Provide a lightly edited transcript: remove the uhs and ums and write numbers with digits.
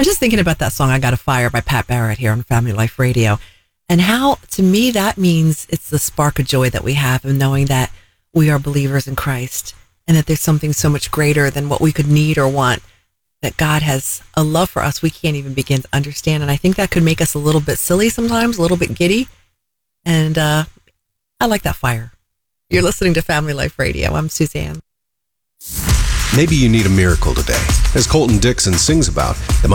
I'm just thinking about that song, I Got a Fire by Pat Barrett here on Family Life Radio. And how, to me, that means it's the spark of joy that we have of knowing that we are believers in Christ and that there's something so much greater than what we could need or want, that God has a love for us we can't even begin to understand. And I think that could make us a little bit silly sometimes, a little bit giddy. And I like that fire. You're listening to Family Life Radio. I'm Suzanne. Maybe you need a miracle today. As Colton Dixon sings about,